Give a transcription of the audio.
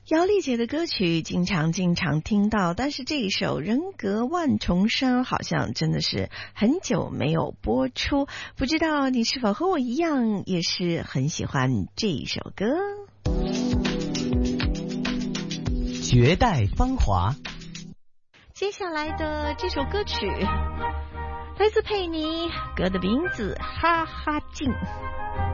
姚丽姐的歌曲经常听到，但是这一首《人隔万重山》好像真的是很久没有播出，不知道你是否和我一样也是很喜欢这一首歌。 绝代芳华， 接下来的这首歌曲来自佩妮，歌的名字哈哈镜。